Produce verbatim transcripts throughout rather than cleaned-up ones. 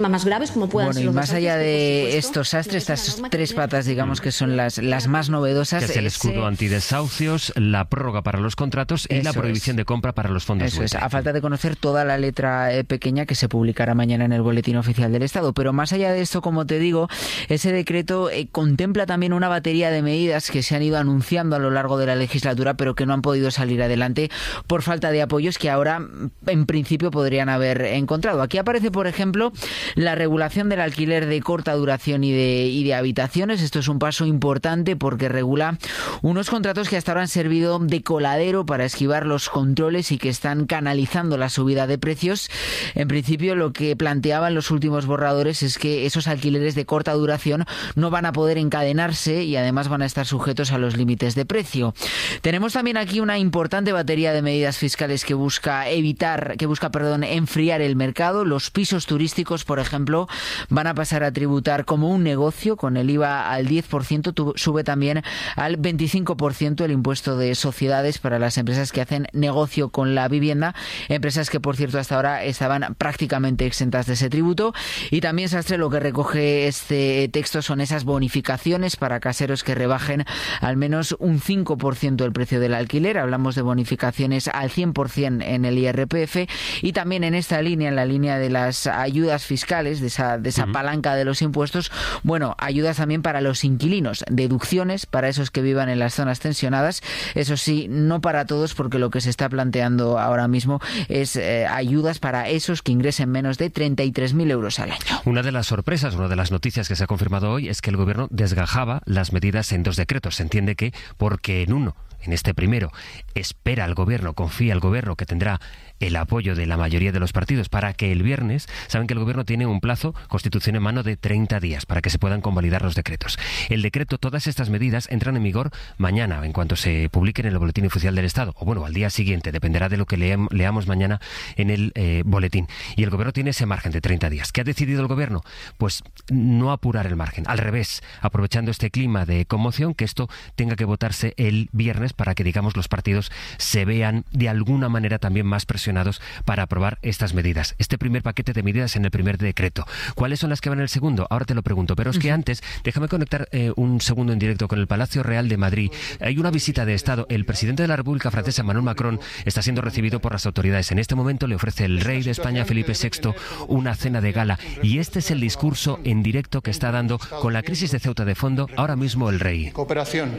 más graves como puedan bueno, ser y los más desahucios, allá de supuesto, estos astres, estas tres patas, digamos, que son las, las más novedosas. Que es el escudo ese... antidesahucios, la prórroga para los contratos y Eso la prohibición es. de compra para los fondos Eso es, buitre. a falta de conocer toda la letra eh, pequeña que se publicará mañana en el Boletín Oficial del Estado. Pero más allá de esto, como te digo, ese decreto eh, contempla también una batería de medidas que se han ido anunciando a lo largo de la legislatura, pero que no han podido salir adelante por falta de apoyos que ahora, en principio, podrían haber encontrado. Aquí aparece, por ejemplo, la regulación del alquiler de corta duración y de, y de habitaciones. Esto es un paso importante porque regula unos contratos que hasta ahora han servido de coladero para esquivar los controles y que están canalizando la subida de precios. En principio, lo que planteaban los últimos borradores es que esos alquileres de corta duración no van a poder encadenarse y además van a estar sujetos a los límites de precio. Tenemos también aquí una importante batería de medidas fiscales que busca evitar, que busca, perdón, enfriar el mercado. Los pisos turísticos, por ejemplo, van a pasar a tributar como un negocio con el I V A al diez por ciento, sube también al veinticinco por ciento el impuesto de sociedades para las empresas que hacen negocio con la vivienda, empresas que, por cierto, hasta ahora estaban prácticamente exentas de ese tributo. Y también, Sastre, lo que recoge este texto son esas bonificaciones para caseros que rebajen al menos un cinco por ciento el precio del alquiler. Hablamos de bonificaciones al cien por ciento en el I R P F y también en esta línea, en la línea de las ayudas fiscales, de esa, de esa uh-huh. palanca de los impuestos, bueno, ayudas también para los inquilinos, deducciones para esos que vivan en las zonas tensionadas. Eso sí, no para todos, porque lo que se está planteando ahora mismo es eh, ayudas para esos que ingresen menos de treinta y tres mil euros al año. Una de las sorpresas, una de las noticias que se ha confirmado hoy es que el Gobierno desgajaba las medidas en dos decretos. Se entiende que porque en uno, en este primero, espera al Gobierno, confía al Gobierno que tendrá el apoyo de la mayoría de los partidos para que el viernes, saben que el Gobierno tiene un plazo, Constitución en mano, de treinta días para que se puedan convalidar los decretos. El decreto, todas estas medidas entran en vigor mañana, en cuanto se publiquen en el Boletín Oficial del Estado, o bueno, al día siguiente, dependerá de lo que leam, leamos mañana en el eh, boletín. Y el Gobierno tiene ese margen de treinta días. ¿Qué ha decidido el Gobierno? Pues no apurar el margen, al revés, aprovechando este clima de conmoción, que esto tenga que votarse el viernes para que, digamos, los partidos se vean de alguna manera también más presionados para aprobar estas medidas. Este primer paquete de medidas en el primer decreto. ¿Cuáles son las que van en el segundo? Ahora te lo pregunto, pero es que antes, déjame conectar eh, un segundo en directo con el Palacio Real de Madrid. Hay una visita de Estado. El presidente de la República Francesa, Emmanuel Macron, está siendo recibido por las autoridades. En este momento le ofrece el rey de España, Felipe sexto, una cena de gala. Y este es el discurso en directo que está dando, con la crisis de Ceuta de fondo, ahora mismo el rey. Cooperación.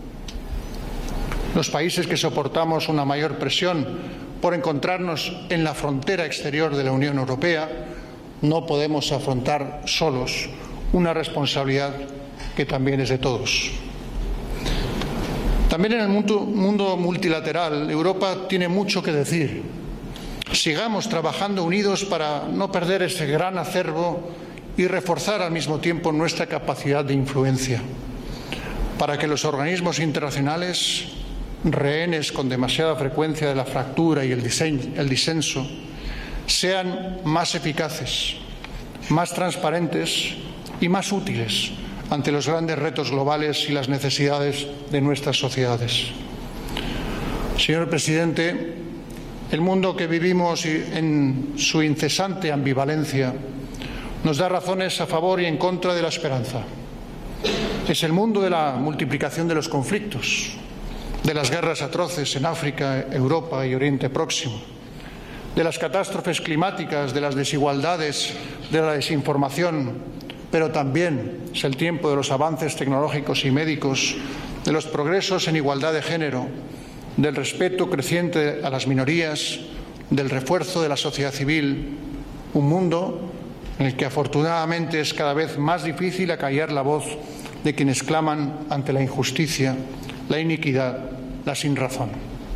Los países que soportamos una mayor presión por encontrarnos en la frontera exterior de la Unión Europea, no podemos afrontar solos una responsabilidad que también es de todos. También en el mundo, mundo multilateral, Europa tiene mucho que decir. Sigamos trabajando unidos para no perder ese gran acervo y reforzar al mismo tiempo nuestra capacidad de influencia, para que los organismos internacionales, rehenes con demasiada frecuencia de la fractura y el, diseño, el disenso, sean más eficaces, más transparentes y más útiles ante los grandes retos globales y las necesidades de nuestras sociedades. Señor presidente, el mundo que vivimos en su incesante ambivalencia nos da razones a favor y en contra de la esperanza. Es el mundo de la multiplicación de los conflictos, de las guerras atroces en África, Europa y Oriente Próximo, de las catástrofes climáticas, de las desigualdades, de la desinformación, pero también es el tiempo de los avances tecnológicos y médicos, de los progresos en igualdad de género, del respeto creciente a las minorías, del refuerzo de la sociedad civil, un mundo en el que afortunadamente es cada vez más difícil acallar la voz de quienes claman ante la injusticia, la iniquidad, la sinrazón.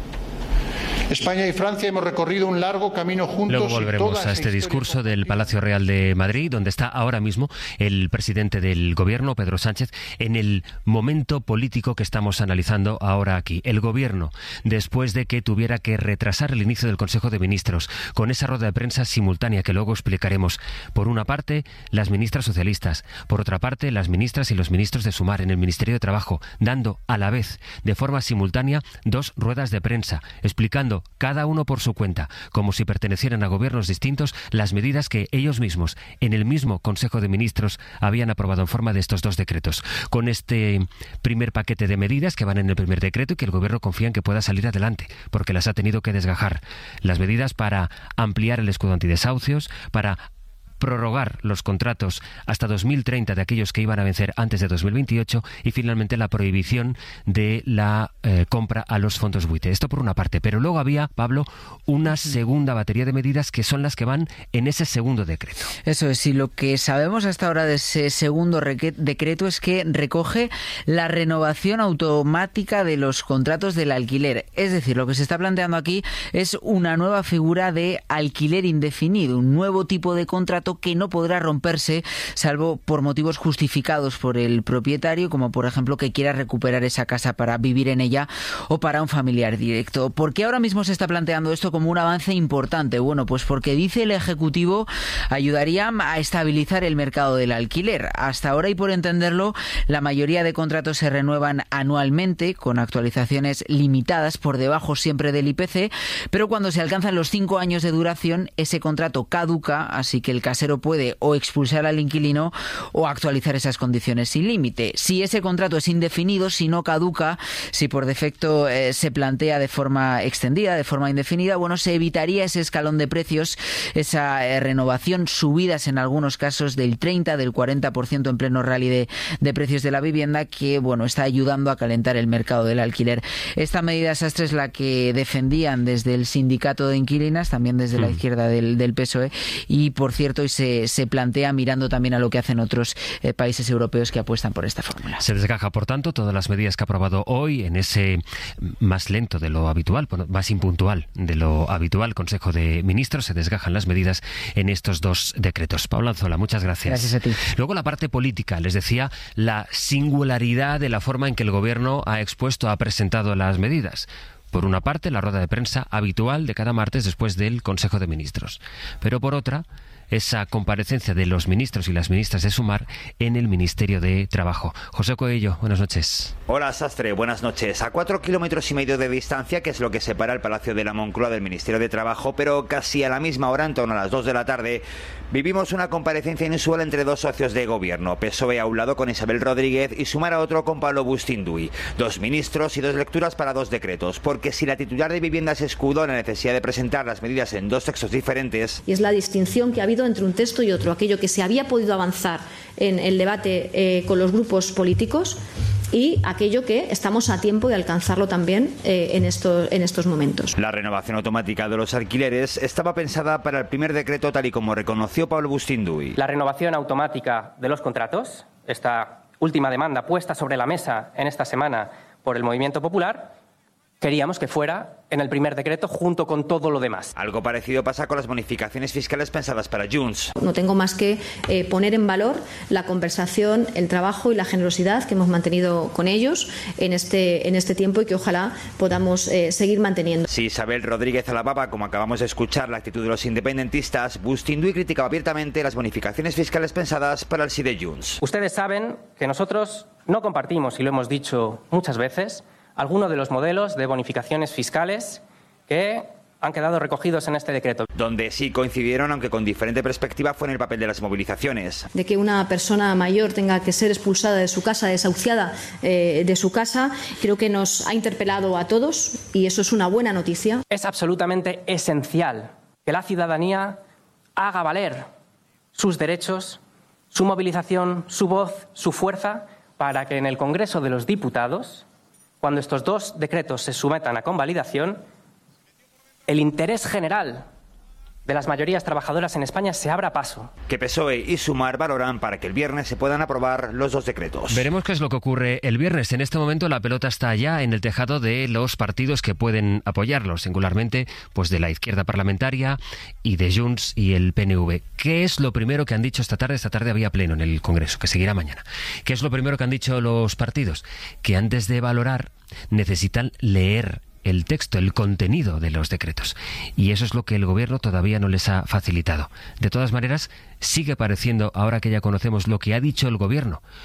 España y Francia hemos recorrido un largo camino juntos. Luego volveremos a este discurso del Palacio Real de Madrid, donde está ahora mismo el presidente del Gobierno, Pedro Sánchez, en el momento político que estamos analizando ahora aquí. El Gobierno, después de que tuviera que retrasar el inicio del Consejo de Ministros, con esa rueda de prensa simultánea que luego explicaremos. Por una parte, las ministras socialistas, por otra parte, las ministras y los ministros de Sumar en el Ministerio de Trabajo, dando a la vez, de forma simultánea, dos ruedas de prensa, explicando aprobado, cada uno por su cuenta, como si pertenecieran a gobiernos distintos, las medidas que ellos mismos, en el mismo Consejo de Ministros, habían aprobado en forma de estos dos decretos. Con este primer paquete de medidas que van en el primer decreto y que el Gobierno confía en que pueda salir adelante, porque las ha tenido que desgajar. Las medidas para ampliar el escudo antidesahucios, para prorrogar los contratos hasta dos mil treinta de aquellos que iban a vencer antes de dos mil veintiocho y finalmente la prohibición de la eh, compra a los fondos buitre. Esto por una parte, pero luego había, Pablo, una segunda batería de medidas que son las que van en ese segundo decreto. Eso es, y lo que sabemos hasta ahora de ese segundo decreto es que recoge la renovación automática de los contratos del alquiler. Es decir, lo que se está planteando aquí es una nueva figura de alquiler indefinido, un nuevo tipo de contrato que no podrá romperse salvo por motivos justificados por el propietario, como por ejemplo que quiera recuperar esa casa para vivir en ella o para un familiar directo. ¿Por qué ahora mismo se está planteando esto como un avance importante? Bueno, pues porque dice el Ejecutivo ayudaría a estabilizar el mercado del alquiler. Hasta ahora, y por entenderlo, la mayoría de contratos se renuevan anualmente con actualizaciones limitadas por debajo siempre del I P C, pero cuando se alcanzan los cinco años de duración ese contrato caduca, así que el casero puede o expulsar al inquilino o actualizar esas condiciones sin límite. Si ese contrato es indefinido, si no caduca, si por defecto eh, se plantea de forma extendida, de forma indefinida, bueno, se evitaría ese escalón de precios, esa eh, renovación, subidas en algunos casos del treinta, del cuarenta por ciento en pleno rally de, de precios de la vivienda, que bueno, está ayudando a calentar el mercado del alquiler. Esta medida sastre es la que defendían desde el sindicato de inquilinas, también desde mm. la izquierda del, del P S O E, y por cierto, y se, se plantea mirando también a lo que hacen otros eh, países europeos que apuestan por esta fórmula. Se desgaja, por tanto, todas las medidas que ha aprobado hoy en ese más lento de lo habitual, más impuntual de lo habitual Consejo de Ministros. Se desgajan las medidas en estos dos decretos. Pablo Anzola, muchas gracias. Gracias a ti. Luego la parte política, les decía, la singularidad de la forma en que el Gobierno ha expuesto, ha presentado las medidas. Por una parte, la rueda de prensa habitual de cada martes después del Consejo de Ministros. Pero por otra, esa comparecencia de los ministros y las ministras de Sumar en el Ministerio de Trabajo. José Coello, buenas noches. Hola, Sastre, buenas noches. A cuatro kilómetros y medio de distancia, que es lo que separa el Palacio de la Moncloa del Ministerio de Trabajo, pero casi a la misma hora, en torno a las dos de la tarde, vivimos una comparecencia inusual entre dos socios de gobierno. P S O E a un lado con Isabel Rodríguez y Sumar a otro con Pablo Bustinduy. Dos ministros y dos lecturas para dos decretos, porque si la titular de Vivienda se escudó en la necesidad de presentar las medidas en dos textos diferentes... Y es la distinción que ha habido entre un texto y otro, aquello que se había podido avanzar en el debate eh, con los grupos políticos y aquello que estamos a tiempo de alcanzarlo también eh, en, esto, en estos momentos. La renovación automática de los alquileres estaba pensada para el primer decreto, tal y como reconoció Pablo Bustinduy. La renovación automática de los contratos, esta última demanda puesta sobre la mesa en esta semana por el Movimiento Popular, queríamos que fuera en el primer decreto junto con todo lo demás. Algo parecido pasa con las bonificaciones fiscales pensadas para Junts. No tengo más que eh, poner en valor la conversación, el trabajo y la generosidad que hemos mantenido con ellos en este, en este tiempo y que ojalá podamos eh, seguir manteniendo. Si Isabel Rodríguez alababa, como acabamos de escuchar, la actitud de los independentistas, Bustinduy criticaba abiertamente las bonificaciones fiscales pensadas para el sí de Junts. Ustedes saben que nosotros no compartimos, y lo hemos dicho muchas veces, algunos de los modelos de bonificaciones fiscales que han quedado recogidos en este decreto. Donde sí coincidieron, aunque con diferente perspectiva, fue en el papel de las movilizaciones. De que una persona mayor tenga que ser expulsada de su casa, desahuciada eh, de su casa, creo que nos ha interpelado a todos y eso es una buena noticia. Es absolutamente esencial que la ciudadanía haga valer sus derechos, su movilización, su voz, su fuerza, para que en el Congreso de los Diputados, cuando estos dos decretos se sometan a convalidación, el interés general de las mayorías trabajadoras en España se abra paso. Que P S O E y Sumar valoran para que el viernes se puedan aprobar los dos decretos. Veremos qué es lo que ocurre el viernes. En este momento la pelota está ya en el tejado de los partidos que pueden apoyarlos, singularmente pues de la izquierda parlamentaria y de Junts y el P N V. ¿Qué es lo primero que han dicho esta tarde? Esta tarde había pleno en el Congreso, que seguirá mañana. ¿Qué es lo primero que han dicho los partidos? Que antes de valorar necesitan leer el texto, el contenido de los decretos. Y eso es lo que el Gobierno todavía no les ha facilitado. De todas maneras, sigue pareciendo, ahora que ya conocemos lo que ha dicho el Gobierno,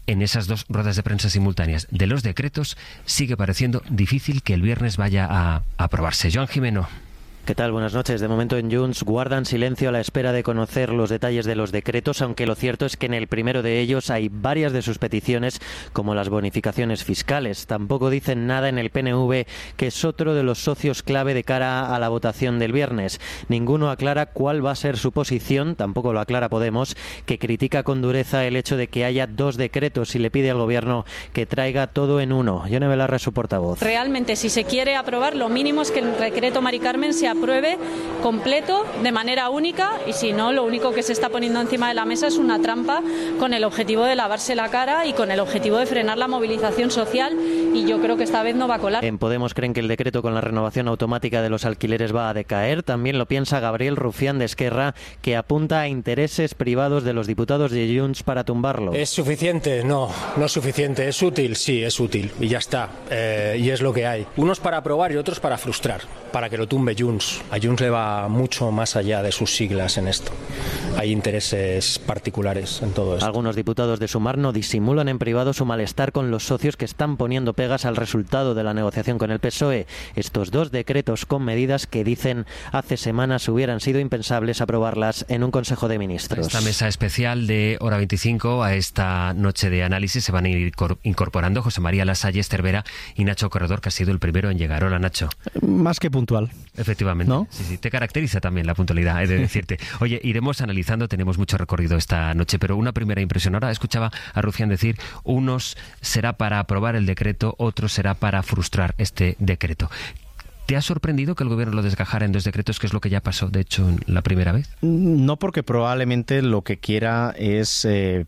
en esas dos ruedas de prensa simultáneas de los decretos, sigue pareciendo difícil que el viernes vaya a aprobarse. Joan Jimeno. ¿Qué tal? Buenas noches. De momento en Junts guardan silencio a la espera de conocer los detalles de los decretos, aunque lo cierto es que en el primero de ellos hay varias de sus peticiones, como las bonificaciones fiscales. Tampoco dicen nada en el P N V, que es otro de los socios clave de cara a la votación del viernes. Ninguno aclara cuál va a ser su posición, tampoco lo aclara Podemos, que critica con dureza el hecho de que haya dos decretos y le pide al Gobierno que traiga todo en uno. Yone Belarra es su portavoz. Realmente, si se quiere aprobar, lo mínimo es que el decreto Mari Carmen se apruebe completo, de manera única, y si no, lo único que se está poniendo encima de la mesa es una trampa con el objetivo de lavarse la cara y con el objetivo de frenar la movilización social, y yo creo que esta vez no va a colar. En Podemos creen que el decreto con la renovación automática de los alquileres va a decaer. También lo piensa Gabriel Rufián de Esquerra, que apunta a intereses privados de los diputados de Junts para tumbarlo. ¿Es suficiente? No, no es suficiente. ¿Es útil? Sí, es útil. Y ya está. Eh, y es lo que hay. Unos para aprobar y otros para frustrar, para que lo tumbe Junts. A Junts le va mucho más allá de sus siglas en esto. Hay intereses particulares en todo esto. Algunos diputados de Sumar no disimulan en privado su malestar con los socios que están poniendo pegas al resultado de la negociación con el P S O E. Estos dos decretos con medidas que dicen hace semanas hubieran sido impensables aprobarlas en un Consejo de Ministros. Esta mesa especial de Hora veinticinco, a esta noche de análisis se van a ir incorporando José María Lasalle, Esther Vera y Nacho Corredor, que ha sido el primero en llegar. Hola, Nacho. Más que puntual. Efectivamente. ¿No? Sí, sí, te caracteriza también la puntualidad, he de decirte. Oye, iremos analizando, tenemos mucho recorrido esta noche, pero una primera impresión. Ahora escuchaba a Rufián decir, unos será para aprobar el decreto, otros será para frustrar este decreto. ¿Te ha sorprendido que el Gobierno lo desgajara en dos decretos, que es lo que ya pasó, de hecho, la primera vez? No, porque probablemente lo que quiera es eh,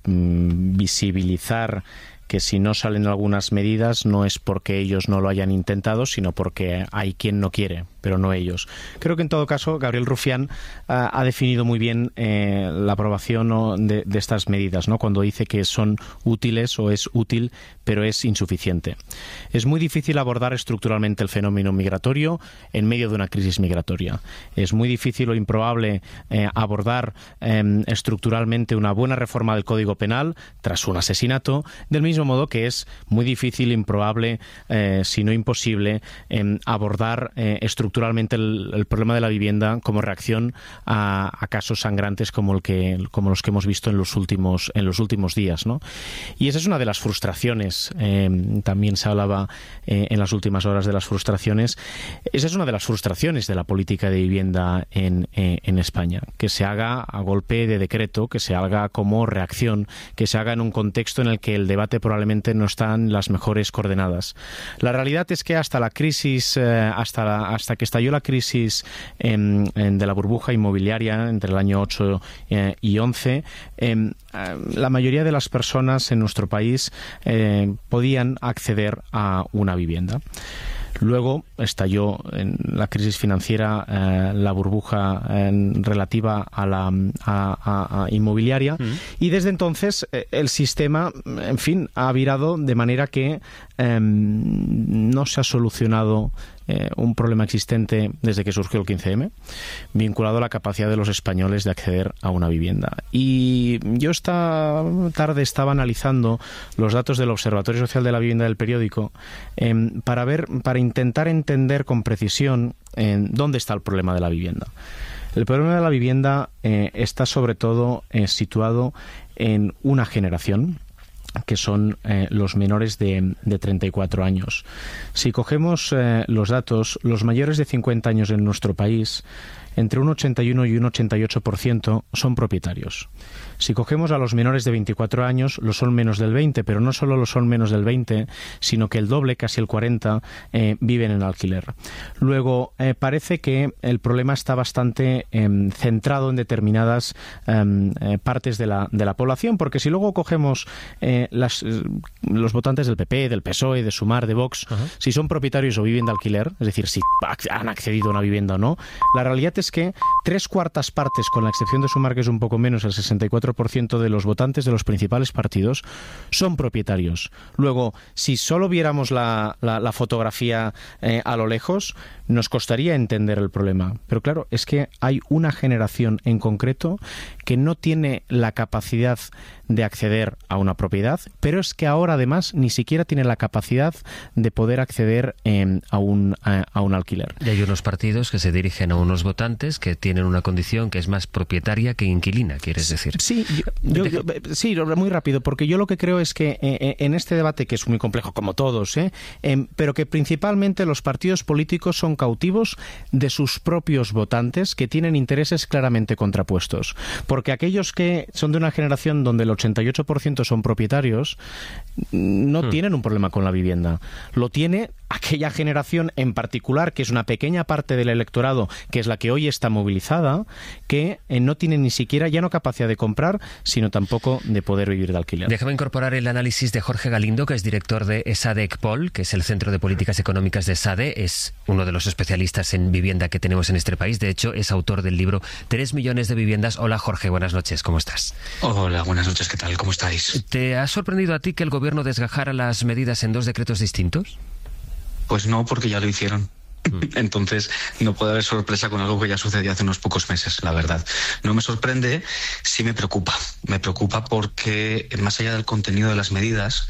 visibilizar que si no salen algunas medidas no es porque ellos no lo hayan intentado, sino porque hay quien no quiere, pero no ellos. Creo que en todo caso Gabriel Rufián uh, ha definido muy bien eh, la aprobación ¿no? de, de estas medidas, ¿no? Cuando dice que son útiles o es útil, pero es insuficiente. Es muy difícil abordar estructuralmente el fenómeno migratorio en medio de una crisis migratoria. Es muy difícil o improbable eh, abordar eh, estructuralmente una buena reforma del Código Penal tras un asesinato, del mismo modo que es muy difícil, improbable, eh, si no imposible, eh, abordar eh, estructuralmente el, el problema de la vivienda como reacción a, a casos sangrantes como el que como los que hemos visto en los últimos en los últimos días, ¿no? Y esa es una de las frustraciones. Eh, también se hablaba eh, en las últimas horas de las frustraciones. Esa es una de las frustraciones de la política de vivienda en, eh, en España, que se haga a golpe de decreto, que se haga como reacción, que se haga en un contexto en el que el debate probablemente no está en las mejores coordenadas. La realidad es que hasta la crisis, eh, hasta, la, hasta que estalló la crisis en, en de la burbuja inmobiliaria entre el año ocho eh, y once, eh, la mayoría de las personas en nuestro país eh, podían acceder a una vivienda. Luego estalló en la crisis financiera eh, la burbuja eh, relativa a la a, a, a inmobiliaria mm. y desde entonces eh, el sistema, en fin, ha virado de manera que eh, no se ha solucionado eh, un problema existente desde que surgió el quince eme, vinculado a la capacidad de los españoles de acceder a una vivienda. Y yo esta tarde estaba analizando los datos del Observatorio Social de la Vivienda del periódico eh, para ver, para intentar entender con precisión eh, dónde está el problema de la vivienda. El problema de la vivienda eh, está sobre todo eh, situado en una generación, que son eh, los menores de, de treinta y cuatro años. Si cogemos eh, los datos, los mayores de cincuenta años en nuestro país, entre un ochenta y uno y un ochenta y ocho por ciento son propietarios. Si cogemos a los menores de veinticuatro años, lo son menos del veinte, pero no solo lo son menos del veinte, sino que el doble, casi el cuarenta, eh, viven en alquiler. Luego, eh, parece que el problema está bastante eh, centrado en determinadas eh, eh, partes de la, de la población, porque si luego cogemos eh, las, eh, los votantes del P P, del P S O E, de Sumar, de Vox, uh-huh. si son propietarios o viven de alquiler, es decir, si han accedido a una vivienda o no, la realidad es es que tres cuartas partes, con la excepción de Sumar, que es un poco menos, el sesenta y cuatro por ciento de los votantes de los principales partidos son propietarios. Luego, si solo viéramos la, la, la fotografía eh, a lo lejos, nos costaría entender el problema. Pero claro, es que hay una generación en concreto que no tiene la capacidad de acceder a una propiedad, pero es que ahora además ni siquiera tiene la capacidad de poder acceder eh, a, un, a, a un alquiler. Y hay unos partidos que se dirigen a unos votantes que tienen una condición que es más propietaria que inquilina, ¿quieres decir? Sí, yo, yo, yo, sí, muy rápido, porque yo lo que creo es que eh, en este debate, que es muy complejo como todos, eh, eh, pero que principalmente los partidos políticos son cautivos de sus propios votantes, que tienen intereses claramente contrapuestos. Porque aquellos que son de una generación donde el ochenta y ocho por ciento son propietarios no hmm. tienen un problema con la vivienda. Lo tiene aquella generación en particular, que es una pequeña parte del electorado, que es la que hoy está movilizada, que eh, no tiene ni siquiera ya no capacidad de comprar, sino tampoco de poder vivir de alquiler. Déjame incorporar el análisis de Jorge Galindo, que es director de ESADE-ECPOL, que es el Centro de Políticas Económicas de ESADE. Es uno de los especialistas en vivienda que tenemos en este país. De hecho, es autor del libro Tres millones de viviendas. Hola, Jorge, buenas noches, ¿cómo estás? Hola, buenas noches, ¿qué tal? ¿Cómo estáis? ¿Te ha sorprendido a ti que el gobierno desgajara las medidas en dos decretos distintos? Pues no, porque ya lo hicieron. Entonces no puede haber sorpresa con algo que ya sucedió hace unos pocos meses, la verdad. No me sorprende, sí me preocupa. Me preocupa porque más allá del contenido de las medidas,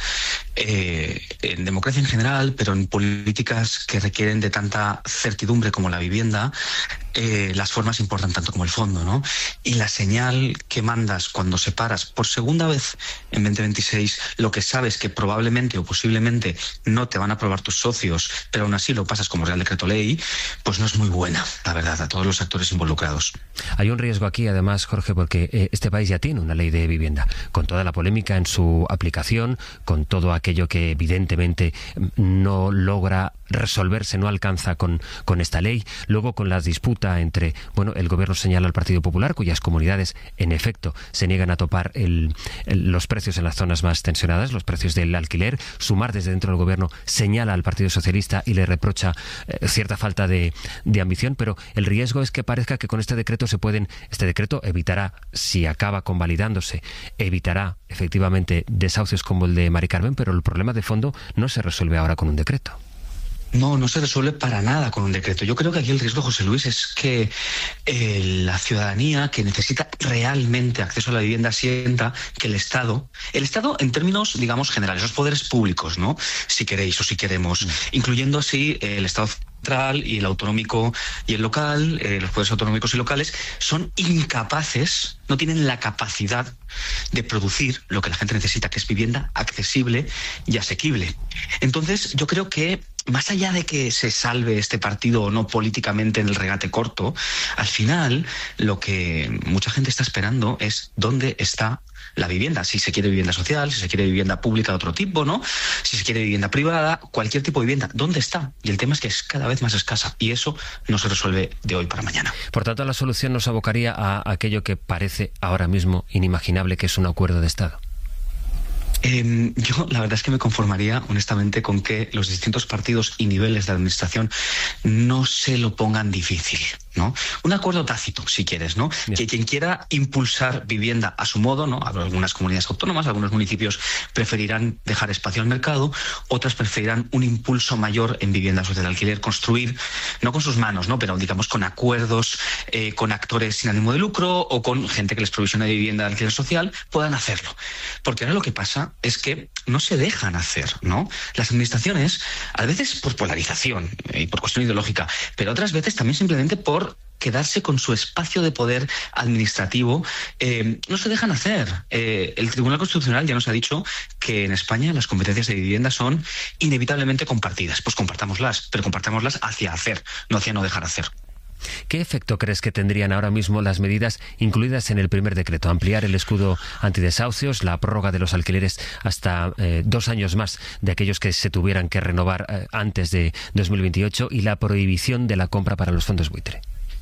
eh, en democracia en general, pero en políticas que requieren de tanta certidumbre como la vivienda, eh, las formas importan tanto como el fondo, ¿no? Y la señal que mandas cuando separas por segunda vez en veinte veintiséis lo que sabes que probablemente o posiblemente no te van a aprobar tus socios, pero aún así lo pasas como Real Decreto Ley, pues no es muy buena, la verdad, a todos los actores involucrados. Hay un riesgo aquí, además, Jorge, porque eh, este país ya tiene una ley de vivienda, con toda la polémica en su aplicación, con todo aquello que evidentemente no logra resolverse, no alcanza con, con esta ley. Luego, con la disputa entre, bueno, el gobierno señala al Partido Popular, cuyas comunidades, en efecto, se niegan a topar el, el, los precios en las zonas más tensionadas, los precios del alquiler. Sumar, desde dentro del gobierno, señala al Partido Socialista y le reprocha eh, cierta falta de, de ambición, pero el riesgo es que parezca que con este decreto se pueden, este decreto evitará, si acaba convalidándose, evitará efectivamente desahucios como el de Mari Carmen, pero el problema de fondo no se resuelve ahora con un decreto. No, no se resuelve para nada con un decreto. Yo creo que aquí el riesgo, José Luis, es que eh, la ciudadanía que necesita realmente acceso a la vivienda sienta que el Estado, el Estado en términos, digamos, generales, los poderes públicos, ¿no? Si queréis o si queremos, mm. incluyendo así eh, el Estado central y el autonómico y el local, eh, los poderes autonómicos y locales, son incapaces, no tienen la capacidad de producir lo que la gente necesita, que es vivienda accesible y asequible. Entonces, yo creo que más allá de que se salve este partido o no políticamente en el regate corto, al final lo que mucha gente está esperando es dónde está la vivienda, si se quiere vivienda social, si se quiere vivienda pública de otro tipo, ¿no? Si se quiere vivienda privada, cualquier tipo de vivienda, ¿dónde está? Y el tema es que es cada vez más escasa y eso no se resuelve de hoy para mañana. Por tanto, la solución nos abocaría a aquello que parece ahora mismo inimaginable, que es un acuerdo de Estado. Eh, yo la verdad es que me conformaría honestamente con que los distintos partidos y niveles de administración no se lo pongan difícil, ¿no? Un acuerdo tácito, si quieres, ¿no? Bien. Que quien quiera impulsar vivienda a su modo, ¿no? Algunas comunidades autónomas, algunos municipios preferirán dejar espacio al mercado, otras preferirán un impulso mayor en vivienda social de alquiler, construir, no con sus manos, ¿no? Pero digamos con acuerdos eh, con actores sin ánimo de lucro o con gente que les provisiona de vivienda de alquiler social, puedan hacerlo. Porque ahora lo que pasa es que no se dejan hacer, ¿no? Las administraciones, a veces por polarización y por cuestión ideológica, pero otras veces también simplemente por quedarse con su espacio de poder administrativo, eh, no se dejan hacer. Eh, el Tribunal Constitucional ya nos ha dicho que en España las competencias de vivienda son inevitablemente compartidas. Pues compartámoslas, pero compartámoslas hacia hacer, no hacia no dejar hacer. ¿Qué efecto crees que tendrían ahora mismo las medidas incluidas en el primer decreto? Ampliar el escudo antidesahucios, la prórroga de los alquileres hasta eh, dos años más de aquellos que se tuvieran que renovar eh, antes de dos mil veintiocho y la prohibición de la compra para los fondos buitre.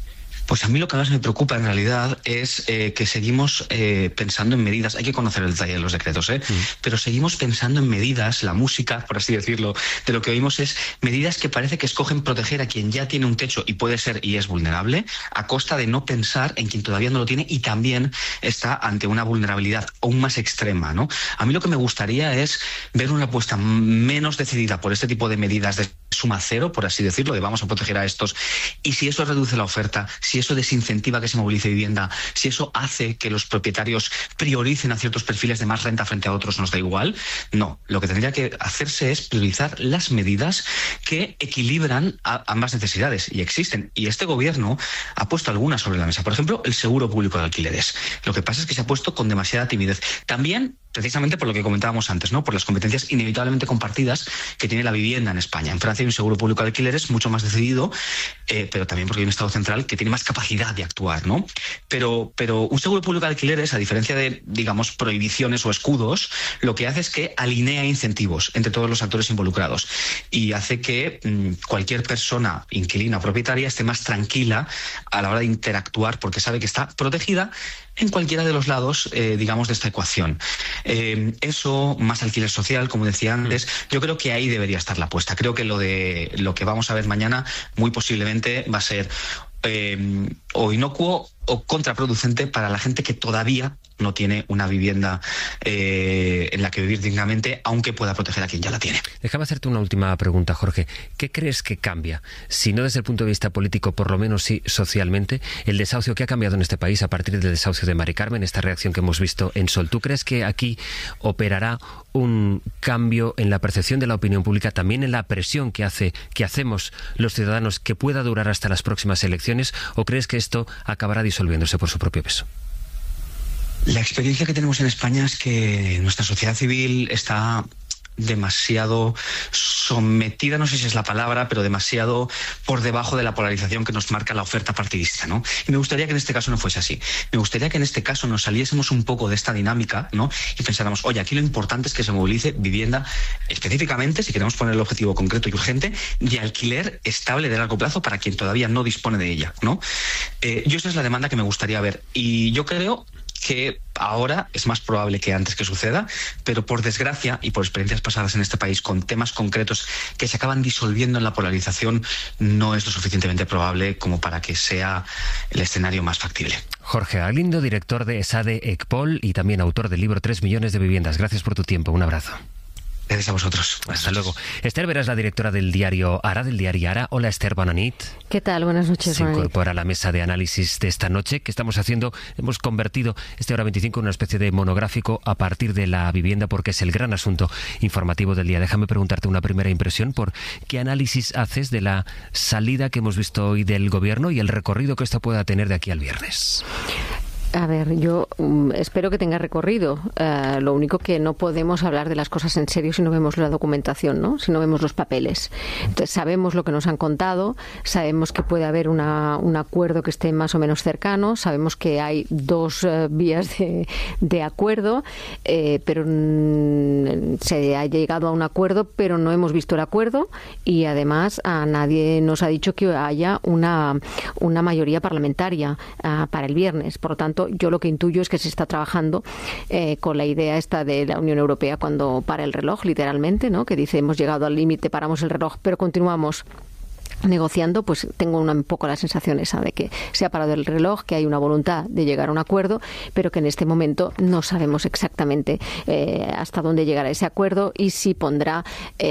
Pues a mí lo que más me preocupa en realidad es eh, que seguimos eh, pensando en medidas, hay que conocer el detalle de los decretos, ¿eh? Mm. pero seguimos pensando en medidas, la música, por así decirlo, de lo que oímos es medidas que parece que escogen proteger a quien ya tiene un techo y puede ser y es vulnerable, a costa de no pensar en quien todavía no lo tiene y también está ante una vulnerabilidad aún más extrema, ¿no? A mí lo que me gustaría es ver una apuesta menos decidida por este tipo de medidas de suma cero, por así decirlo, de vamos a proteger a estos, y si eso reduce la oferta, si eso desincentiva que se movilice vivienda, si eso hace que los propietarios prioricen a ciertos perfiles de más renta frente a otros, nos da igual. No, lo que tendría que hacerse es priorizar las medidas que equilibran a ambas necesidades, y existen, y este gobierno ha puesto algunas sobre la mesa. Por ejemplo, el seguro público de alquileres. Lo que pasa es que se ha puesto con demasiada timidez. También precisamente por lo que comentábamos antes, ¿no? Por las competencias inevitablemente compartidas que tiene la vivienda en España. En Francia hay un seguro público de alquileres mucho más decidido, eh, pero también porque hay un Estado central que tiene más capacidad de actuar, ¿no? Pero, pero un seguro público de alquileres, a diferencia de, digamos, prohibiciones o escudos, lo que hace es que alinea incentivos entre todos los actores involucrados y hace que mmm, cualquier persona inquilina o propietaria esté más tranquila a la hora de interactuar porque sabe que está protegida en cualquiera de los lados, eh, digamos, de esta ecuación. Eh, eso, más alquiler social, como decía antes, yo creo que ahí debería estar la apuesta. Creo que lo de lo que vamos a ver mañana muy posiblemente va a ser eh, o inocuo o contraproducente para la gente que todavía no tiene una vivienda eh, en la que vivir dignamente, aunque pueda proteger a quien ya la tiene. Déjame hacerte una última pregunta, Jorge. ¿Qué crees que cambia, si no desde el punto de vista político, por lo menos sí socialmente, el desahucio que ha cambiado en este país a partir del desahucio de Mari Carmen, esta reacción que hemos visto en Sol? ¿Tú crees que aquí operará un cambio en la percepción de la opinión pública, también en la presión que hace que hacemos los ciudadanos, que pueda durar hasta las próximas elecciones, o crees que esto acabará disolviéndose por su propio peso? La experiencia que tenemos en España es que nuestra sociedad civil está demasiado sometida, no sé si es la palabra, pero demasiado por debajo de la polarización que nos marca la oferta partidista, ¿no? Y me gustaría que en este caso no fuese así. Me gustaría que en este caso nos saliésemos un poco de esta dinámica, ¿no? Y pensáramos, oye, aquí lo importante es que se movilice vivienda específicamente, si queremos poner el objetivo concreto y urgente, de alquiler estable de largo plazo para quien todavía no dispone de ella, ¿no? Eh, yo esa es la demanda que me gustaría ver. Y yo creo que ahora es más probable que antes que suceda, pero por desgracia y por experiencias pasadas en este país con temas concretos que se acaban disolviendo en la polarización, no es lo suficientemente probable como para que sea el escenario más factible. Jorge Galindo, director de ESADE ECPOL y también autor del libro Tres millones de viviendas. Gracias por tu tiempo. Un abrazo. Gracias a vosotros. Hasta luego. Esther Vera es la directora del diario Ara, del diario Ara. Hola, Esther, bona nit. ¿Qué tal? Buenas noches. Se incorpora a la mesa de análisis de esta noche que estamos haciendo. Hemos convertido este Hora veinticinco en una especie de monográfico a partir de la vivienda porque es el gran asunto informativo del día. Déjame preguntarte una primera impresión por qué análisis haces de la salida que hemos visto hoy del Gobierno y el recorrido que esto pueda tener de aquí al viernes. A ver, yo um, espero que tenga recorrido. Uh, lo único que no podemos hablar de las cosas en serio si no vemos la documentación, ¿no? Si no vemos los papeles. Entonces, sabemos lo que nos han contado, sabemos que puede haber una, un acuerdo que esté más o menos cercano, sabemos que hay dos uh, vías de, de acuerdo, eh, pero mm, se ha llegado a un acuerdo, pero no hemos visto el acuerdo y además a nadie nos ha dicho que haya una, una mayoría parlamentaria uh, para el viernes. Por lo tanto, yo lo que intuyo es que se está trabajando eh, con la idea esta de la Unión Europea cuando para el reloj, literalmente, ¿no? Que dice hemos llegado al límite, paramos el reloj, pero continuamos negociando. Pues tengo una, un poco la sensación esa de que se ha parado el reloj, que hay una voluntad de llegar a un acuerdo, pero que en este momento no sabemos exactamente eh, hasta dónde llegará ese acuerdo y si pondrá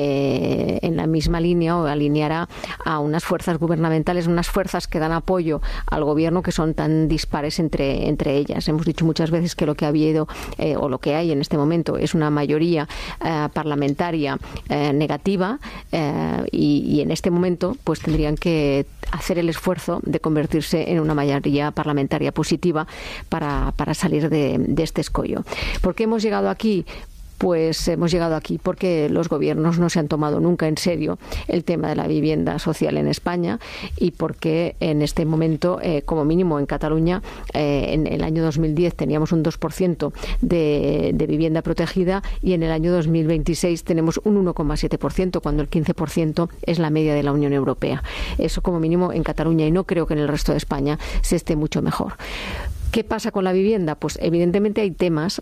eh, en la misma línea o alineará a unas fuerzas gubernamentales, unas fuerzas que dan apoyo al gobierno que son tan dispares entre, entre ellas. Hemos dicho muchas veces que lo que ha habido eh, o lo que hay en este momento es una mayoría eh, parlamentaria eh, negativa eh, y, y en este momento pues tendrían que hacer el esfuerzo de convertirse en una mayoría parlamentaria positiva para, para salir de, de este escollo. ¿Por qué hemos llegado aquí? pues hemos llegado aquí porque los gobiernos no se han tomado nunca en serio el tema de la vivienda social en España y porque en este momento, eh, como mínimo en Cataluña, eh, en el año dos mil diez teníamos un dos por ciento de, de vivienda protegida y en el año dos mil veintiséis tenemos un uno coma siete por ciento cuando el quince por ciento es la media de la Unión Europea. Eso como mínimo en Cataluña y no creo que en el resto de España se esté mucho mejor. ¿Qué pasa con la vivienda? Pues evidentemente hay temas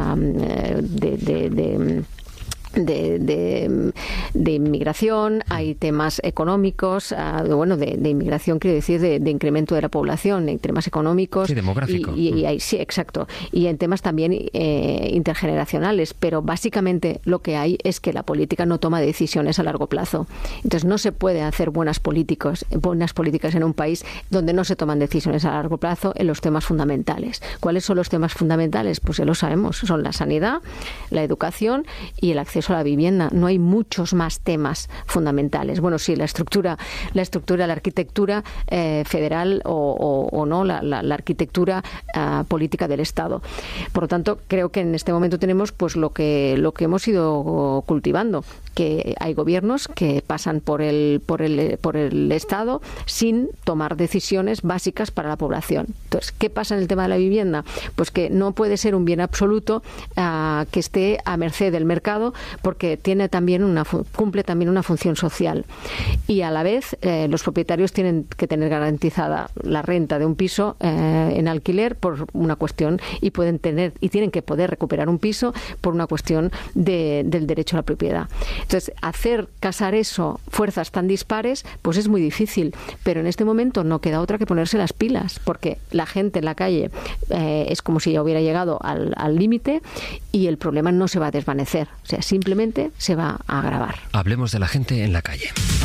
eh, de, de, de De, de, de inmigración, hay temas económicos, uh, bueno, de, de inmigración quiero decir de, de incremento de la población, hay temas económicos. Sí, demográfico. Y, y, y hay, sí, exacto. Y en temas también eh, intergeneracionales, pero básicamente lo que hay es que la política no toma decisiones a largo plazo. Entonces no se puede hacer buenas políticos, buenas políticas en un país donde no se toman decisiones a largo plazo en los temas fundamentales. ¿Cuáles son los temas fundamentales? Pues ya lo sabemos, son la sanidad, la educación y el acceso a la vivienda. No hay muchos más temas fundamentales. Bueno, sí, la estructura, la estructura, la arquitectura eh, federal o, o, o no, la, la, la arquitectura uh, política del Estado. Por lo tanto, creo que en este momento tenemos pues lo que lo que hemos ido cultivando, que hay gobiernos que pasan por el por el por el Estado sin tomar decisiones básicas para la población. Entonces, ¿qué pasa en el tema de la vivienda? Pues que no puede ser un bien absoluto uh, que esté a merced del mercado, porque tiene también una cumple también una función social y a la vez eh, los propietarios tienen que tener garantizada la renta de un piso eh, en alquiler por una cuestión y pueden tener y tienen que poder recuperar un piso por una cuestión de, del derecho a la propiedad. Entonces, hacer casar eso, fuerzas tan dispares, pues es muy difícil, pero en este momento no queda otra que ponerse las pilas, porque la gente en la calle eh, es como si ya hubiera llegado al límite y el problema no se va a desvanecer, o sea, simplemente se va a agravar. Hablemos de la gente en la calle.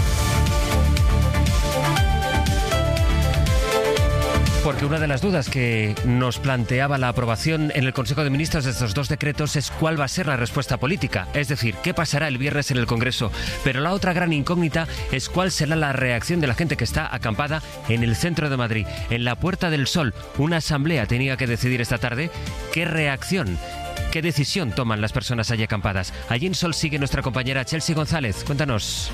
Porque una de las dudas que nos planteaba la aprobación en el Consejo de Ministros de estos dos decretos es cuál va a ser la respuesta política, es decir, qué pasará el viernes en el Congreso. Pero la otra gran incógnita es cuál será la reacción de la gente que está acampada en el centro de Madrid, en la Puerta del Sol. Una asamblea tenía que decidir esta tarde qué reacción, qué decisión toman las personas allí acampadas. Allí en Sol sigue nuestra compañera Chelsea González. Cuéntanos.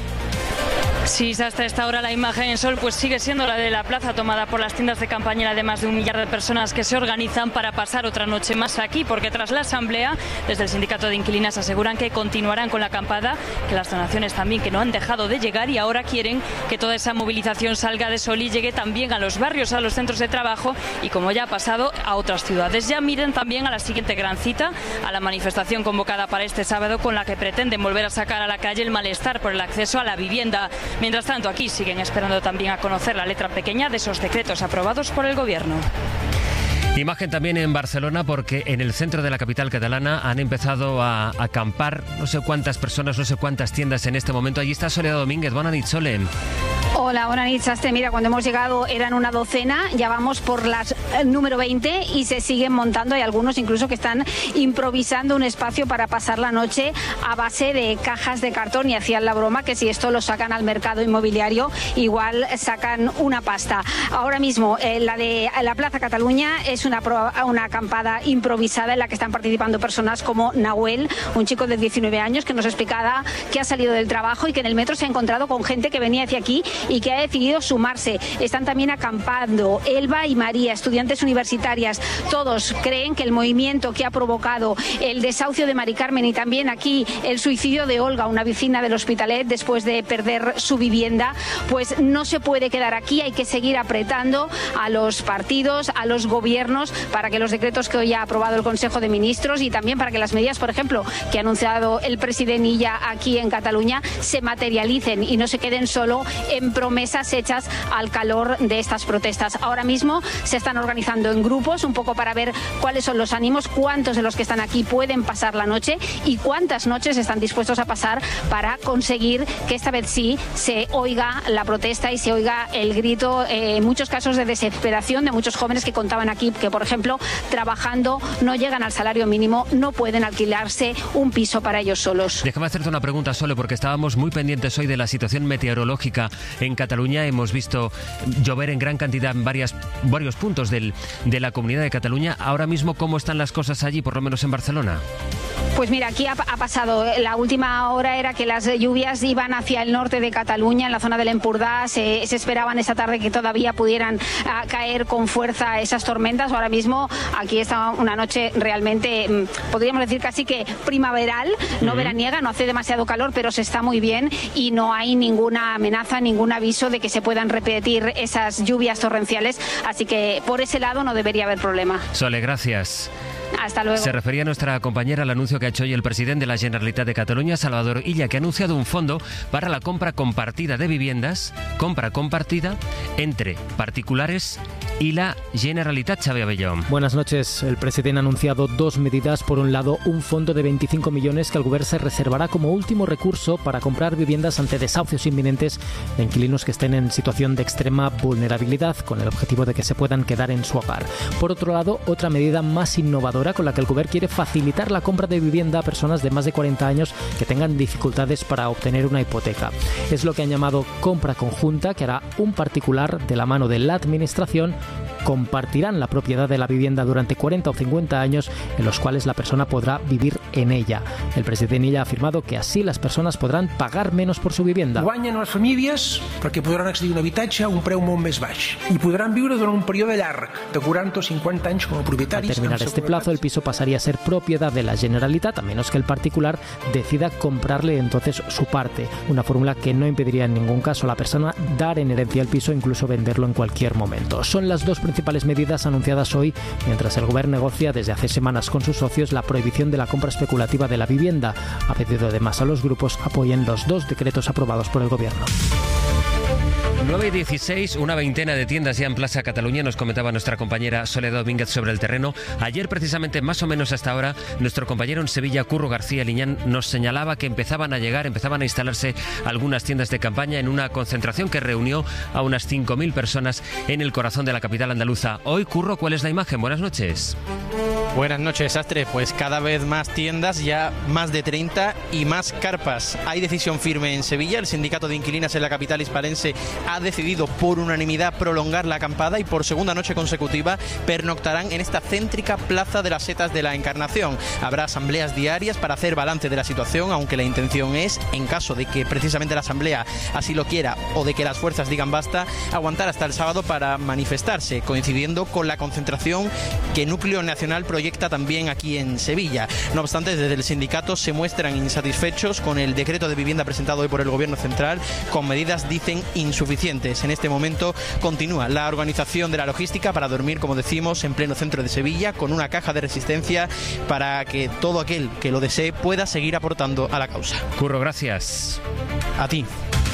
Sí, hasta esta hora la imagen en Sol pues sigue siendo la de la plaza tomada por las tiendas de campaña de más de un millar de personas que se organizan para pasar otra noche más aquí, porque tras la asamblea, desde el sindicato de inquilinas aseguran que continuarán con la acampada, que las donaciones también que no han dejado de llegar y ahora quieren que toda esa movilización salga de Sol y llegue también a los barrios, a los centros de trabajo y, como ya ha pasado, a otras ciudades. Ya miren también a la siguiente gran cita, a la manifestación convocada para este sábado, con la que pretenden volver a sacar a la calle el malestar por el acceso a la vivienda. Mientras tanto, aquí siguen esperando también a conocer la letra pequeña de esos decretos aprobados por el Gobierno. Imagen también en Barcelona, porque en el centro de la capital catalana han empezado a acampar no sé cuántas personas, no sé cuántas tiendas en este momento. Allí está Soledad Domínguez. Bona nit, Sole. Hola, buenas noches, Sastre. Mira, cuando hemos llegado eran una docena, ya vamos por las eh, número veinte y se siguen montando. Hay algunos incluso que están improvisando un espacio para pasar la noche a base de cajas de cartón y hacían la broma que si esto lo sacan al mercado inmobiliario igual sacan una pasta. Ahora mismo eh, la de la Plaza Cataluña es una, una acampada improvisada en la que están participando personas como Nahuel, un chico de diecinueve años que nos explicaba que ha salido del trabajo y que en el metro se ha encontrado con gente que venía hacia aquí y que ha decidido sumarse. Están también acampando Elba y María, estudiantes universitarias. Todos creen que el movimiento que ha provocado el desahucio de Mari Carmen y también aquí el suicidio de Olga, una vecina del Hospitalet, después de perder su vivienda, pues no se puede quedar aquí. Hay que seguir apretando a los partidos, a los gobiernos, para que los decretos que hoy ha aprobado el Consejo de Ministros y también para que las medidas, por ejemplo, que ha anunciado el presidente Illa aquí en Cataluña, se materialicen y no se queden solo en promesas hechas al calor de estas protestas. Ahora mismo se están organizando en grupos un poco para ver cuáles son los ánimos, cuántos de los que están aquí pueden pasar la noche y cuántas noches están dispuestos a pasar para conseguir que esta vez sí se oiga la protesta y se oiga el grito, eh, en muchos casos de desesperación de muchos jóvenes que contaban aquí que, por ejemplo, trabajando no llegan al salario mínimo, no pueden alquilarse un piso para ellos solos. Déjame hacerte una pregunta, Sole, porque estábamos muy pendientes hoy de la situación meteorológica en Cataluña. Hemos visto llover en gran cantidad en varias, varios puntos del, de la Comunidad de Cataluña. Ahora mismo, ¿cómo están las cosas allí, por lo menos en Barcelona? Pues mira, aquí ha, ha pasado, la última hora era que las lluvias iban hacia el norte de Cataluña, en la zona del Empordà, se, se esperaban esta tarde que todavía pudieran uh, caer con fuerza esas tormentas. Ahora mismo aquí está una noche realmente, um, podríamos decir casi que primaveral, no uh-huh. veraniega, no hace demasiado calor, pero se está muy bien y no hay ninguna amenaza, ningún aviso de que se puedan repetir esas lluvias torrenciales, así que por ese lado no debería haber problema. Sole, gracias. Hasta luego. Se refería nuestra compañera al anuncio que ha hecho hoy el presidente de la Generalitat de Cataluña, Salvador Illa, que ha anunciado un fondo para la compra compartida de viviendas, compra compartida entre particulares y la Generalitat. Xavi Abellón. Buenas noches. El presidente ha anunciado dos medidas. Por un lado, un fondo de veinticinco millones que el Govern se reservará como último recurso para comprar viviendas ante desahucios inminentes de inquilinos que estén en situación de extrema vulnerabilidad, con el objetivo de que se puedan quedar en su hogar. Por otro lado, otra medida más innovadora con la que el Govern quiere facilitar la compra de vivienda a personas de más de cuarenta años que tengan dificultades para obtener una hipoteca. Es lo que han llamado compra conjunta, que hará un particular de la mano de la administración. Compartirán la propiedad de la vivienda durante cuarenta o cincuenta años, en los cuales la persona podrá vivir en ella. El president ha afirmado que así las persones podran pagar menos por su vivienda. Guanyen les famílies perquè podran accedir a un habitatge a un preu molt més baix i podran viure durant un període llarg de quaranta o cincuenta anys com a propietaris. Al terminar este plazo, el piso pasaría a ser propiedad de la Generalitat, a menos que el particular decida comprarle entonces su parte. Una fórmula que no impediría en ningún caso a la persona dar en herencia el piso, incluso venderlo en cualquier momento. Son las dos principales medidas anunciadas hoy, mientras el Govern negocia desde hace semanas con sus socios la prohibición de la compra especulativa de la vivienda. Ha pedido además a los grupos apoyen los dos decretos aprobados por el Gobierno. nueve y dieciséis, una veintena de tiendas ya en Plaza Cataluña, nos comentaba nuestra compañera Soledad Domínguez sobre el terreno. Ayer, precisamente, más o menos hasta ahora, nuestro compañero en Sevilla, Curro García Liñán, nos señalaba que empezaban a llegar, empezaban a instalarse algunas tiendas de campaña en una concentración que reunió a unas cinco mil personas en el corazón de la capital andaluza. Hoy, Curro, ¿cuál es la imagen? Buenas noches. Buenas noches, Astre. Pues cada vez más tiendas, ya más de treinta y más carpas. Hay decisión firme en Sevilla. El sindicato de inquilinas en la capital hispalense ha decidido por unanimidad prolongar la acampada y por segunda noche consecutiva pernoctarán en esta céntrica Plaza de las Setas de la Encarnación. Habrá asambleas diarias para hacer balance de la situación, aunque la intención es, en caso de que precisamente la asamblea así lo quiera o de que las fuerzas digan basta, aguantar hasta el sábado para manifestarse, coincidiendo con la concentración que Núcleo Nacional proyecta también aquí en Sevilla. No obstante, desde el sindicato se muestran insatisfechos con el decreto de vivienda presentado hoy por el Gobierno Central, con medidas, dicen, insuficientes. En este momento continúa la organización de la logística para dormir, como decimos, en pleno centro de Sevilla, con una caja de resistencia para que todo aquel que lo desee pueda seguir aportando a la causa. Curro, gracias. A ti.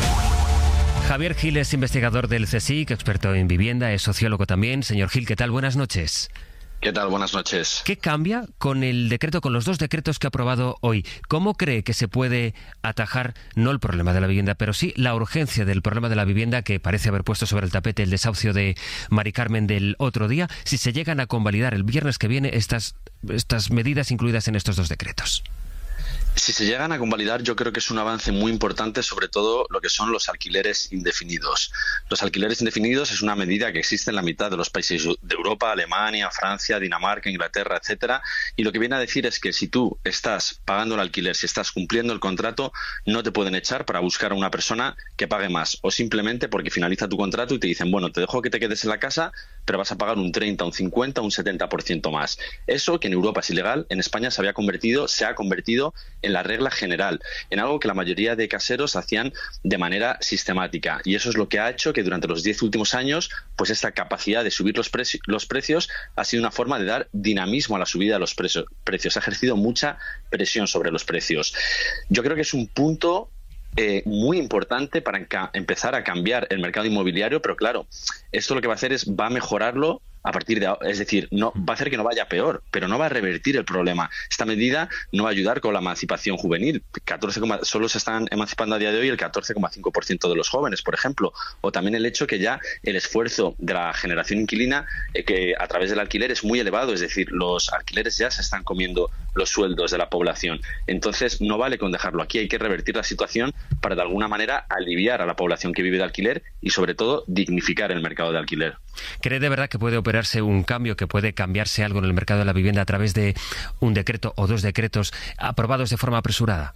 Javier Gil es investigador del C S I C, experto en vivienda, es sociólogo también. Señor Gil, ¿qué tal? Buenas noches. ¿Qué tal? Buenas noches. ¿Qué cambia con el decreto, con los dos decretos que ha aprobado hoy? ¿Cómo cree que se puede atajar, no el problema de la vivienda, pero sí la urgencia del problema de la vivienda, que parece haber puesto sobre el tapete el desahucio de Mari Carmen del otro día, si se llegan a convalidar el viernes que viene estas, estas medidas incluidas en estos dos decretos? Si se llegan a convalidar, yo creo que es un avance muy importante, sobre todo lo que son los alquileres indefinidos. Los alquileres indefinidos es una medida que existe en la mitad de los países de Europa, Alemania, Francia, Dinamarca, Inglaterra, etcétera, y lo que viene a decir es que si tú estás pagando el alquiler, si estás cumpliendo el contrato, no te pueden echar para buscar a una persona que pague más, o simplemente porque finaliza tu contrato y te dicen, bueno, te dejo que te quedes en la casa, pero vas a pagar un treinta, un cincuenta, un setenta por ciento más. Eso, que en Europa es ilegal, en España se había convertido, se ha convertido en la regla general, en algo que la mayoría de caseros hacían de manera sistemática, y eso es lo que ha hecho que durante los diez últimos años, pues esta capacidad de subir los, preci- los precios ha sido una forma de dar dinamismo a la subida de los pre- precios, ha ejercido mucha presión sobre los precios. Yo creo que es un punto Eh, muy importante para enca- empezar a cambiar el mercado inmobiliario, pero claro, esto lo que va a hacer es, va a mejorarlo a partir de ahora, es decir, no va a hacer que no vaya peor, pero no va a revertir el problema. Esta medida no va a ayudar con la emancipación juvenil. catorce, solo se están emancipando a día de hoy el catorce coma cinco por ciento de los jóvenes, por ejemplo, o también el hecho que ya el esfuerzo de la generación inquilina eh, que a través del alquiler es muy elevado, es decir, los alquileres ya se están comiendo los sueldos de la población. Entonces no vale con dejarlo aquí, hay que revertir la situación para de alguna manera aliviar a la población que vive de alquiler y sobre todo dignificar el mercado de alquiler. ¿Cree de verdad que puede operarse un cambio, que puede cambiarse algo en el mercado de la vivienda a través de un decreto o dos decretos aprobados de forma apresurada?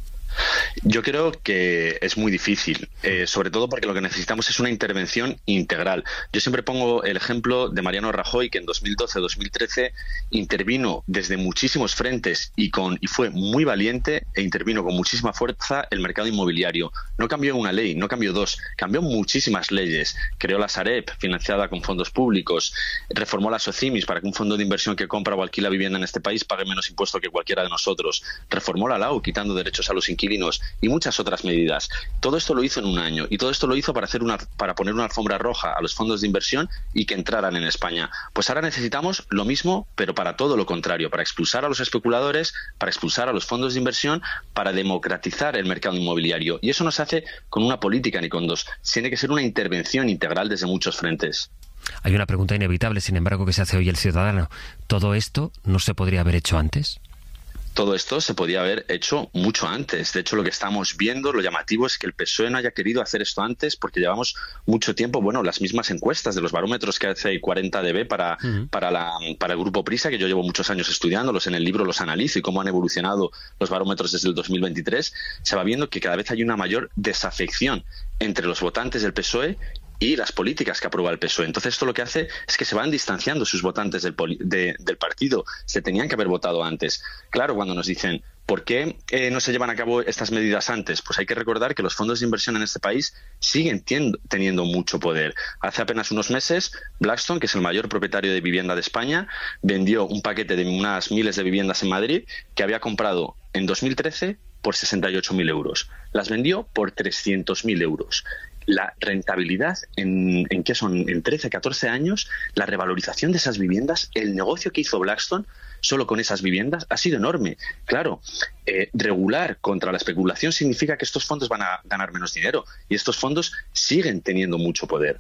Yo creo que es muy difícil, eh, sobre todo porque lo que necesitamos es una intervención integral. Yo siempre pongo el ejemplo de Mariano Rajoy, que en dos mil doce dos mil trece intervino desde muchísimos frentes y, con, y fue muy valiente e intervino con muchísima fuerza el mercado inmobiliario. No cambió una ley, no cambió dos, cambió muchísimas leyes. Creó la Sareb, financiada con fondos públicos, reformó la Socimis para que un fondo de inversión que compra o alquila vivienda en este país pague menos impuesto que cualquiera de nosotros. Reformó la Lau, quitando derechos a los inquilinos y muchas otras medidas. Todo esto lo hizo en un año y todo esto lo hizo para hacer una para poner una alfombra roja a los fondos de inversión y que entraran en España. Pues ahora necesitamos lo mismo, pero para todo lo contrario, para expulsar a los especuladores, para expulsar a los fondos de inversión, para democratizar el mercado inmobiliario. Y eso no se hace con una política ni con dos. Tiene que ser una intervención integral desde muchos frentes. Hay una pregunta inevitable, sin embargo, que se hace hoy el ciudadano. ¿Todo esto no se podría haber hecho antes? Todo esto se podía haber hecho mucho antes. De hecho, lo que estamos viendo, lo llamativo es que el P S O E no haya querido hacer esto antes porque llevamos mucho tiempo, bueno, las mismas encuestas de los barómetros que hace cuarenta D B para, uh-huh. para, la, para el Grupo Prisa, que yo llevo muchos años estudiándolos, en el libro los analizo y cómo han evolucionado los barómetros desde el dos mil veintitrés, se va viendo que cada vez hay una mayor desafección entre los votantes del P S O E y las políticas que aprueba el P S O E. Entonces esto lo que hace es que se van distanciando sus votantes del, poli- de, del partido. Se tenían que haber votado antes. Claro, cuando nos dicen, ¿por qué eh, no se llevan a cabo estas medidas antes? Pues hay que recordar que los fondos de inversión en este país siguen tiendo, teniendo mucho poder. Hace apenas unos meses, Blackstone, que es el mayor propietario de vivienda de España, vendió un paquete de unas miles de viviendas en Madrid que había comprado en dos mil trece por sesenta y ocho mil euros. Las vendió por trescientos mil euros. La rentabilidad, en, en qué son, en trece, catorce años, la revalorización de esas viviendas, el negocio que hizo Blackstone solo con esas viviendas ha sido enorme. Claro, eh, regular contra la especulación significa que estos fondos van a ganar menos dinero y estos fondos siguen teniendo mucho poder.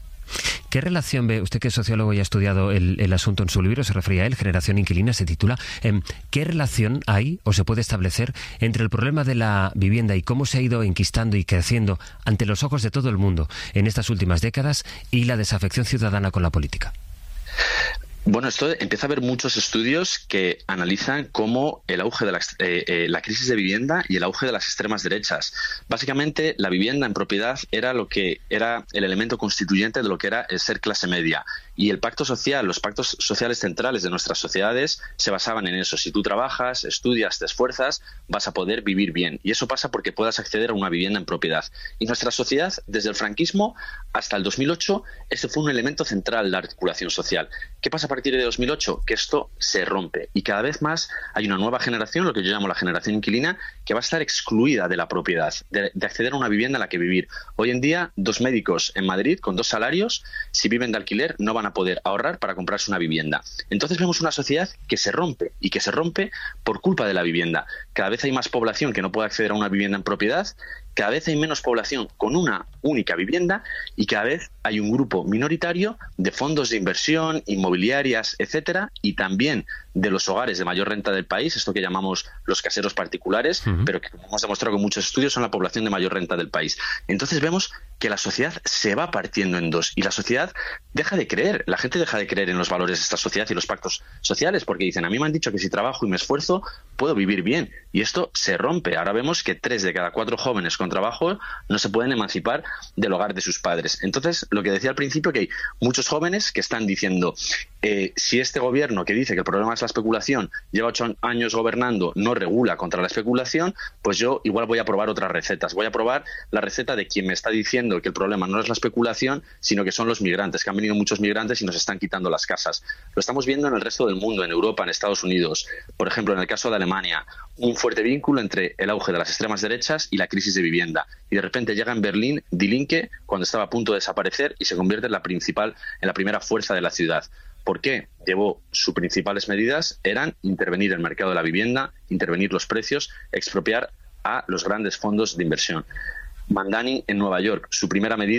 ¿Qué relación ve, usted que es sociólogo y ha estudiado el, el asunto en su libro, se refería a él, Generación Inquilina, se titula, eh, ¿qué relación hay o se puede establecer entre el problema de la vivienda y cómo se ha ido enquistando y creciendo ante los ojos de todo el mundo en estas últimas décadas y la desafección ciudadana con la política? Bueno, esto empieza a haber muchos estudios que analizan cómo el auge de la, eh, eh, la crisis de vivienda y el auge de las extremas derechas. Básicamente, la vivienda en propiedad era lo que era el elemento constituyente de lo que era el ser clase media. Y el pacto social, los pactos sociales centrales de nuestras sociedades se basaban en eso. Si tú trabajas, estudias, te esfuerzas, vas a poder vivir bien. Y eso pasa porque puedas acceder a una vivienda en propiedad. Y nuestra sociedad, desde el franquismo hasta el dos mil ocho, este fue un elemento central de la articulación social. ¿Qué pasa a partir de dos mil ocho? Que esto se rompe. Y cada vez más hay una nueva generación, lo que yo llamo la generación inquilina, que va a estar excluida de la propiedad, de, de acceder a una vivienda en la que vivir. Hoy en día, dos médicos en Madrid con dos salarios, si viven de alquiler, no van a poder ahorrar para comprarse una vivienda. Entonces vemos una sociedad que se rompe y que se rompe por culpa de la vivienda. Cada vez hay más población que no puede acceder a una vivienda en propiedad, cada vez hay menos población con una única vivienda y cada vez hay un grupo minoritario de fondos de inversión, inmobiliarias, etcétera, y también de los hogares de mayor renta del país, esto que llamamos los caseros particulares, uh-huh. pero que, como hemos demostrado con muchos estudios, son la población de mayor renta del país. Entonces vemos que la sociedad se va partiendo en dos y la sociedad deja de creer, la gente deja de creer en los valores de esta sociedad y los pactos sociales, porque dicen, a mí me han dicho que si trabajo y me esfuerzo, puedo vivir bien. Y esto se rompe. Ahora vemos que tres de cada cuatro jóvenes con trabajo no se pueden emancipar del hogar de sus padres. Entonces, lo que decía al principio, que hay muchos jóvenes que están diciendo, eh, si este gobierno que dice que el problema es la especulación, lleva ocho años gobernando, no regula contra la especulación, pues yo igual voy a probar otras recetas. Voy a probar la receta de quien me está diciendo que el problema no es la especulación, sino que son los migrantes, que han venido muchos migrantes y nos están quitando las casas. Lo estamos viendo en el resto del mundo, en Europa, en Estados Unidos. Por ejemplo, en el caso de Alemania, un fuerte vínculo entre el auge de las extremas derechas y la crisis de vivienda. Y de repente llega en Berlín Die Linke, cuando estaba a punto de desaparecer, y se convierte en la principal, en la primera fuerza de la ciudad. ¿Por qué? Llevó sus principales medidas eran intervenir el mercado de la vivienda, intervenir los precios, expropiar a los grandes fondos de inversión. Mandani en Nueva York, su primera medida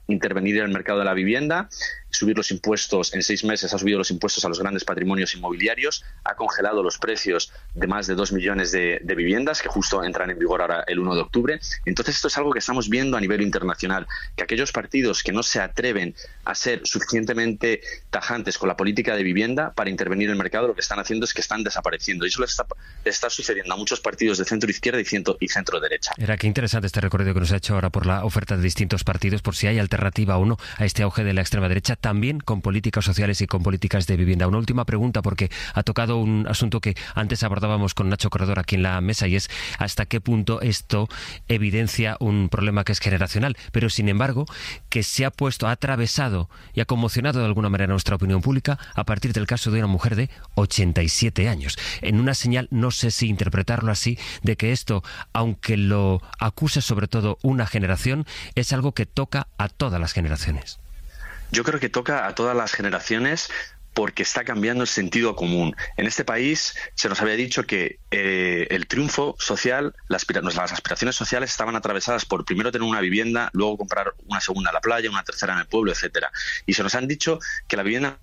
intervenir en el mercado de la vivienda, subir los impuestos, en seis meses ha subido los impuestos a los grandes patrimonios inmobiliarios, ha congelado los precios de más de dos millones de, de viviendas que justo entran en vigor ahora el uno de octubre. Entonces esto es algo que estamos viendo a nivel internacional, que aquellos partidos que no se atreven a ser suficientemente tajantes con la política de vivienda para intervenir en el mercado, lo que están haciendo es que están desapareciendo. Y eso le está, le está sucediendo a muchos partidos de centro izquierda y centro, y centro derecha. Era qué interesante este recorrido que nos ha hecho ahora por la oferta de distintos partidos, por si hay alternativa o no a este auge de la extrema derecha, también con políticas sociales y con políticas de vivienda. Una última pregunta, porque ha tocado un asunto que antes abordábamos con Nacho Corredor aquí en la mesa, y es hasta qué punto esto evidencia un problema que es generacional, pero sin embargo que se ha puesto, ha atravesado y ha conmocionado de alguna manera nuestra opinión pública a partir del caso de una mujer de ochenta y siete años. En una señal, no sé si interpretarlo así, de que esto, aunque lo acusa sobre todo una generación, es algo que toca a todas las generaciones. Yo creo que toca a todas las generaciones porque está cambiando el sentido común. En este país se nos había dicho que eh, el triunfo social, las, las aspiraciones sociales estaban atravesadas por primero tener una vivienda, luego comprar una segunda en la playa, una tercera en el pueblo, etcétera. Y se nos han dicho que la vivienda...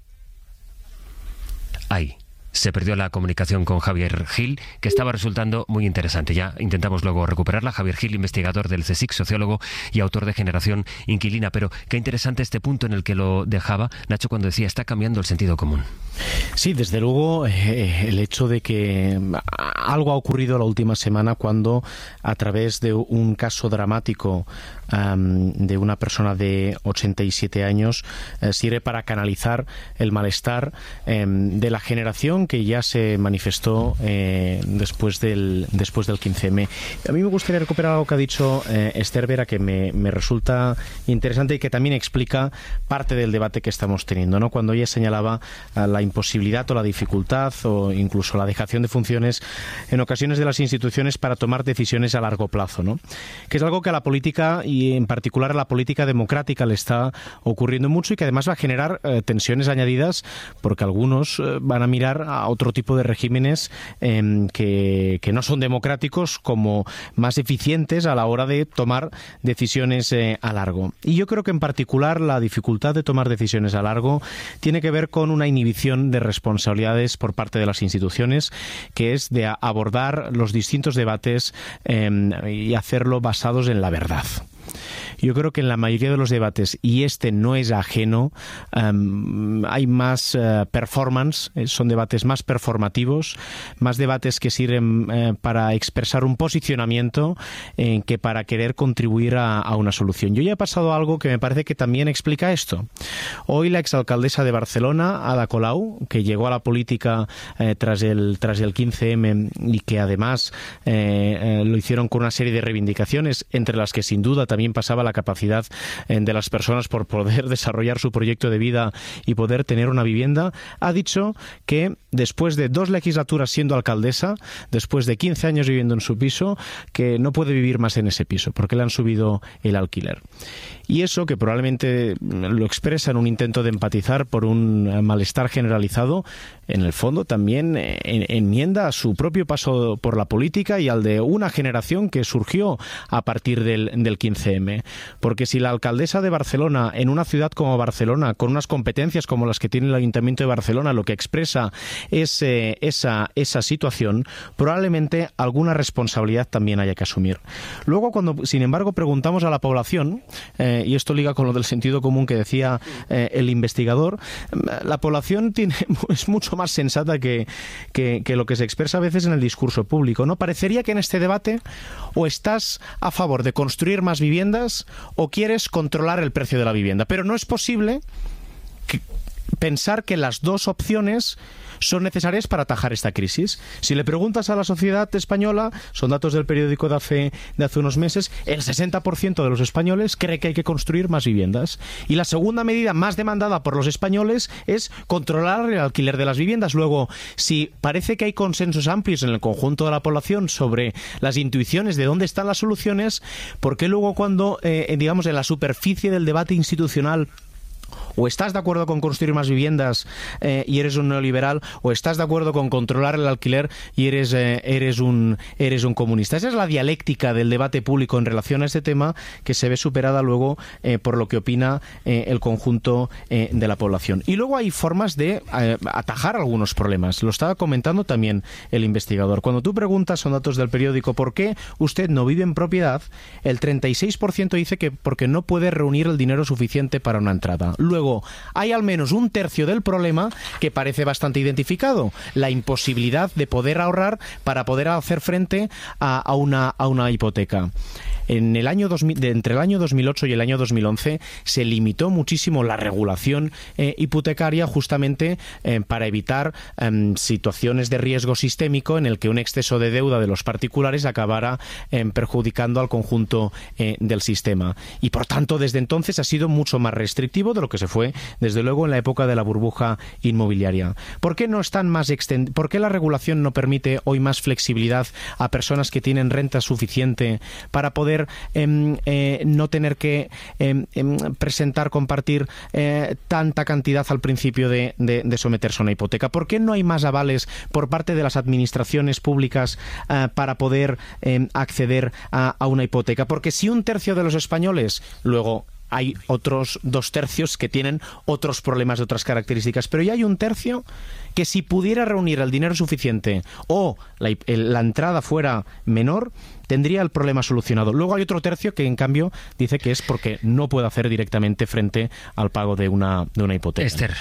Ahí se perdió la comunicación con Javier Gil, que estaba resultando muy interesante. Ya intentamos luego recuperarla. Javier Gil, investigador del CSIC, sociólogo y autor de Generación Inquilina. Pero qué interesante este punto en el que lo dejaba Nacho cuando decía está cambiando el sentido común. Sí, desde luego eh, el hecho de que algo ha ocurrido la última semana cuando a través de un caso dramático um, de una persona de ochenta y siete años eh, sirve para canalizar el malestar eh, de la generación que ya se manifestó eh, después del después del quince eme. A mí me gustaría recuperar algo que ha dicho eh, Esther Vera, que me, me resulta interesante y que también explica parte del debate que estamos teniendo, ¿no? Cuando ella señalaba uh, la imposibilidad o la dificultad o incluso la dejación de funciones en ocasiones de las instituciones para tomar decisiones a largo plazo, ¿no? Que es algo que a la política y en particular a la política democrática le está ocurriendo mucho y que además va a generar eh, tensiones añadidas porque algunos eh, van a mirar a otro tipo de regímenes eh, que, que no son democráticos como más eficientes a la hora de tomar decisiones eh, a largo. Y yo creo que en particular la dificultad de tomar decisiones a largo tiene que ver con una inhibición de responsabilidades por parte de las instituciones, que es de abordar los distintos debates eh, y hacerlo basados en la verdad. Yo creo que en la mayoría de los debates, y este no es ajeno, um, hay más uh, performance, eh, son debates más performativos, más debates que sirven eh, para expresar un posicionamiento eh, que para querer contribuir a, a una solución. Yo ya he pasado algo que me parece que también explica esto. Hoy la exalcaldesa de Barcelona, Ada Colau, que llegó a la política eh, tras el tras el quince eme y que además eh, eh, lo hicieron con una serie de reivindicaciones, entre las que sin duda también pasaba la capacidad de las personas por poder desarrollar su proyecto de vida y poder tener una vivienda, ha dicho que después de dos legislaturas siendo alcaldesa, después de quince años viviendo en su piso, que no puede vivir más en ese piso porque le han subido el alquiler. Y eso, que probablemente lo expresa en un intento de empatizar por un malestar generalizado, en el fondo también enmienda a su propio paso por la política y al de una generación que surgió a partir del, del quince eme. Porque si la alcaldesa de Barcelona, en una ciudad como Barcelona, con unas competencias como las que tiene el Ayuntamiento de Barcelona, lo que expresa es eh, esa, esa situación, probablemente alguna responsabilidad también haya que asumir. Luego, cuando, sin embargo, preguntamos a la población, eh, y esto liga con lo del sentido común que decía eh, el investigador, la población tiene, es mucho más sensata que, que, que lo que se expresa a veces en el discurso público, ¿no? Parecería que en este debate o estás a favor de construir más viviendas o quieres controlar el precio de la vivienda, pero no es posible que pensar que las dos opciones son necesarias para atajar esta crisis. Si le preguntas a la sociedad española, son datos del periódico de hace, de hace unos meses, el sesenta por ciento de los españoles cree que hay que construir más viviendas. Y la segunda medida más demandada por los españoles es controlar el alquiler de las viviendas. Luego, si parece que hay consensos amplios en el conjunto de la población sobre las intuiciones de dónde están las soluciones, ¿por qué luego cuando, eh, digamos, en la superficie del debate institucional O estás de acuerdo con construir más viviendas eh, y eres un neoliberal, o estás de acuerdo con controlar el alquiler y eres, eh, eres, un, eres un comunista. Esa es la dialéctica del debate público en relación a este tema, que se ve superada luego eh, por lo que opina eh, el conjunto eh, de la población. Y luego hay formas de eh, atajar algunos problemas. Lo estaba comentando también el investigador. Cuando tú preguntas, son datos del periódico, ¿por qué usted no vive en propiedad? El treinta y seis por ciento dice que porque no puede reunir el dinero suficiente para una entrada. Luego, hay al menos un tercio del problema que parece bastante identificado: la imposibilidad de poder ahorrar para poder hacer frente a, a, una, a una hipoteca. En el año dos mil, de, entre el año dos mil ocho y el año dos mil once se limitó muchísimo la regulación eh, hipotecaria, justamente eh, para evitar eh, situaciones de riesgo sistémico en el que un exceso de deuda de los particulares acabara eh, perjudicando al conjunto eh, del sistema. Y por tanto, desde entonces ha sido mucho más restrictivo de lo que se fue, desde luego, en la época de la burbuja inmobiliaria. ¿Por qué no están más extend- ¿Por qué la regulación no permite hoy más flexibilidad a personas que tienen renta suficiente para poder Eh, eh, no tener que eh, eh, presentar, compartir eh, tanta cantidad al principio de, de, de someterse a una hipoteca? ¿Por qué no hay más avales por parte de las administraciones públicas eh, para poder eh, acceder a, a una hipoteca? Porque si un tercio de los españoles, luego hay otros dos tercios que tienen otros problemas de otras características, pero ya hay un tercio que, si pudiera reunir el dinero suficiente o la, la entrada fuera menor, tendría el problema solucionado. Luego hay otro tercio que, en cambio, dice que es porque no puede hacer directamente frente al pago de una, de una hipoteca. Esther.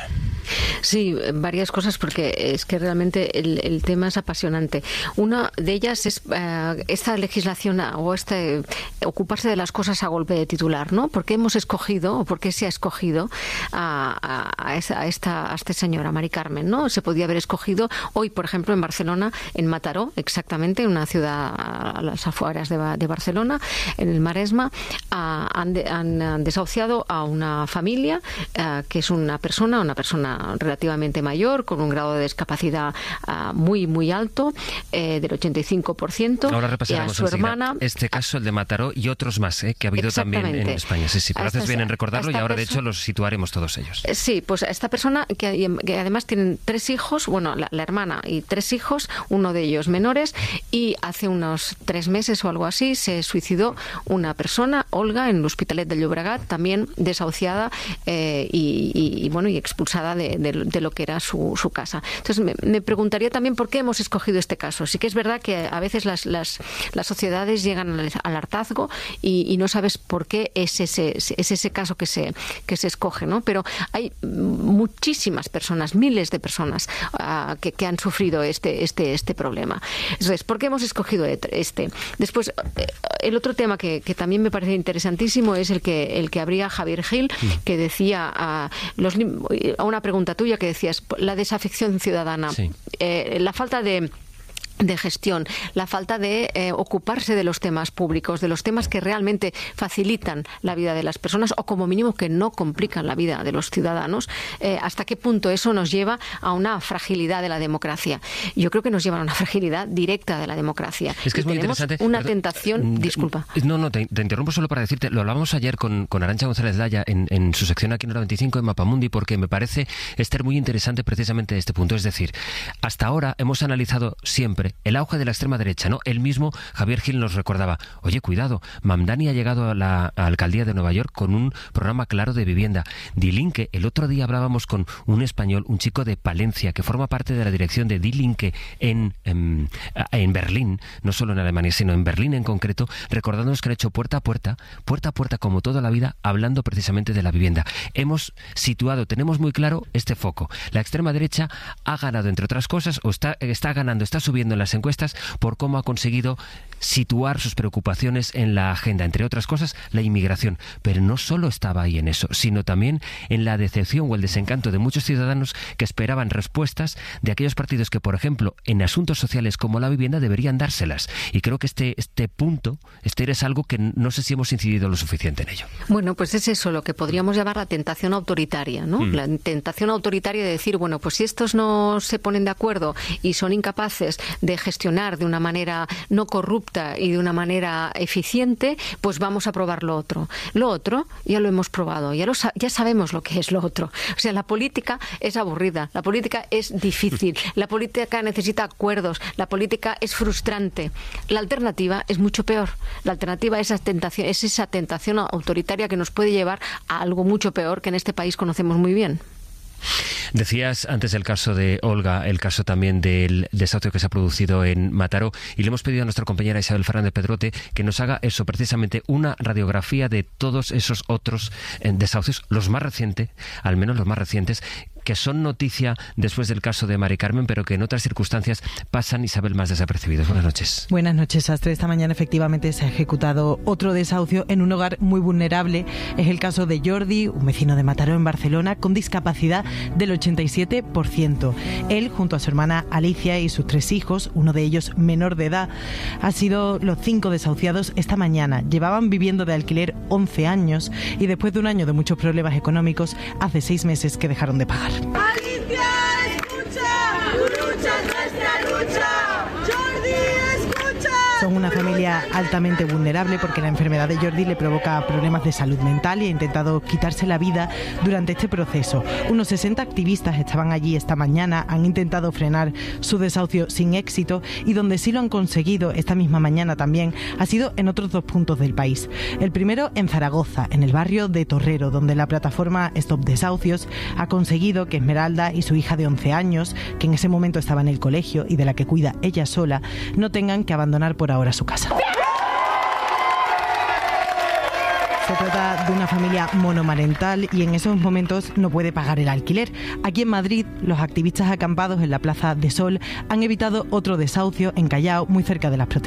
Sí, varias cosas, porque es que realmente el, el tema es apasionante. Una de ellas es eh, esta legislación o este ocuparse de las cosas a golpe de titular, ¿no? ¿Por qué hemos escogido, o por qué se ha escogido a, a, a, esta, a esta a esta señora, Mari Carmen, ¿no? Se podía haber escogido hoy, por ejemplo, en Barcelona, en Mataró, exactamente, una ciudad a las afueras de, de Barcelona, en el Maresma, a, han, de, han desahuciado a una familia a, que es una persona, una persona relativamente mayor, con un grado de discapacidad a, muy, muy alto, eh, del ochenta y cinco por ciento. Ahora repasaremos y a su hermana, este caso, el de Mataró, y otros más eh, que ha habido también en España. Sí, sí, pero haces bien en recordarlo, y ahora, de hecho, los situaremos todos ellos. Sí, pues esta persona que, que además tienen tres hijos, bueno, la, la hermana y tres hijos, uno de ellos menores, y hace unos tres meses o algo así se suicidó una persona, Olga, en el Hospitalet de Llobregat, también desahuciada eh, y, y, y bueno y expulsada de, de, de lo que era su, su casa. Entonces me, me preguntaría también por qué hemos escogido este caso. Sí que es verdad que a veces las, las, las sociedades llegan al, al hartazgo y, y no sabes por qué es ese, es ese caso que se, que se escoge, ¿no? Pero hay muchísimas personas, miles de personas uh, que, que han sufrido este, este, este problema. Entonces, ¿por qué hemos escogido este? Después, el otro tema que, que también me parece interesantísimo es el que, el que abría Javier Gil, que decía a, los, a una pregunta tuya que decías, la desafección ciudadana, sí. eh, la falta de de gestión, la falta de eh, ocuparse de los temas públicos, de los temas que realmente facilitan la vida de las personas, o como mínimo que no complican la vida de los ciudadanos. Eh, ¿Hasta qué punto eso nos lleva a una fragilidad de la democracia? Yo creo que nos lleva a una fragilidad directa de la democracia. Es que es muy interesante. Una Perdón, tentación, disculpa. No, no, te, te interrumpo solo para decirte, lo hablábamos ayer con, con Arantxa González Laya en, en su sección aquí en Hora veinticinco en Mapamundi, porque me parece, Esther, muy interesante precisamente este punto. Es decir, hasta ahora hemos analizado siempre el auge de la extrema derecha, ¿no? El mismo Javier Gil nos recordaba, oye, cuidado, Mamdani ha llegado a la a alcaldía de Nueva York con un programa claro de vivienda. Die Linke, el otro día hablábamos con un español, un chico de Palencia, que forma parte de la dirección de Die Linke en, en, en Berlín, no solo en Alemania, sino en Berlín en concreto, recordándonos que han hecho puerta a puerta, puerta a puerta como toda la vida, hablando precisamente de la vivienda. Hemos situado, tenemos muy claro este foco. La extrema derecha ha ganado, entre otras cosas, o está, está ganando, está subiendo en las encuestas por cómo ha conseguido situar sus preocupaciones en la agenda, entre otras cosas, la inmigración. Pero no solo estaba ahí en eso, sino también en la decepción o el desencanto de muchos ciudadanos que esperaban respuestas de aquellos partidos que, por ejemplo, en asuntos sociales como la vivienda deberían dárselas. Y creo que este, este punto, este es algo que no sé si hemos incidido lo suficiente en ello. Bueno, pues es eso lo que podríamos llamar la tentación autoritaria, ¿no? Mm. La tentación autoritaria de decir, bueno, pues si estos no se ponen de acuerdo y son incapaces de gestionar de una manera no corrupta correcta y de una manera eficiente, pues vamos a probar lo otro. Lo otro ya lo hemos probado, ya, lo, ya sabemos lo que es lo otro. O sea, la política es aburrida, la política es difícil, la política necesita acuerdos, la política es frustrante. La alternativa es mucho peor. La alternativa es esa tentación, es esa tentación autoritaria que nos puede llevar a algo mucho peor que en este país conocemos muy bien. Decías antes el caso de Olga, el caso también del desahucio que se ha producido en Mataró, y le hemos pedido a nuestra compañera Isabel Fernández Pedrote que nos haga eso, precisamente una radiografía de todos esos otros desahucios, los más recientes, al menos los más recientes, que son noticia después del caso de Mari Carmen, pero que en otras circunstancias pasan, Isabel, más desapercibidos. Buenas noches. Buenas noches, Sastre. Esta mañana efectivamente se ha ejecutado otro desahucio en un hogar muy vulnerable. Es el caso de Jordi, un vecino de Mataró en Barcelona, con discapacidad del ochenta y siete por ciento. Él, junto a su hermana Alicia y sus tres hijos, uno de ellos menor de edad, han sido los cinco desahuciados esta mañana. Llevaban viviendo de alquiler once años y después de un año de muchos problemas económicos, hace seis meses que dejaron de pagar. Alicia, escucha, tu lucha es nuestra lucha. Jordi, escucha. Son una familia altamente vulnerable porque la enfermedad de Jordi le provoca problemas de salud mental y ha intentado quitarse la vida durante este proceso. Unos sesenta activistas estaban allí esta mañana, han intentado frenar su desahucio sin éxito y donde sí lo han conseguido esta misma mañana también ha sido en otros dos puntos del país. El primero en Zaragoza, en el barrio de Torrero, donde la plataforma Stop Desahucios ha conseguido que Esmeralda y su hija de once años, que en ese momento estaba en el colegio y de la que cuida ella sola, no tengan que abandonar por ahora su casa. Se trata de una familia monomarental y en esos momentos no puede pagar el alquiler. Aquí en Madrid, los activistas acampados en la Plaza de Sol han evitado otro desahucio en Callao, muy cerca de las protestas.